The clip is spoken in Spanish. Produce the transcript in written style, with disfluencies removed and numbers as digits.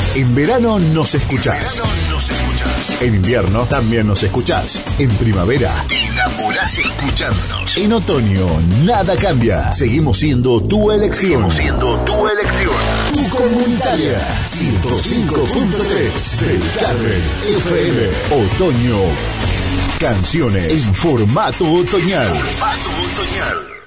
En verano nos escuchás. En invierno también nos escuchás. En primavera te enamorás escuchándonos. En otoño nada cambia. Seguimos siendo tu elección. Tu comunitaria 105.3 del Carmen FM. Otoño. Canciones en formato otoñal.